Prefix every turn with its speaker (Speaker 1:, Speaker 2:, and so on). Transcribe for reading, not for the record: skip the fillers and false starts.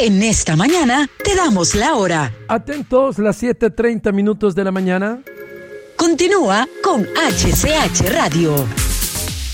Speaker 1: En esta mañana te damos la hora.
Speaker 2: Atentos, las 7:30 minutos de la mañana.
Speaker 1: Continúa con HCH Radio.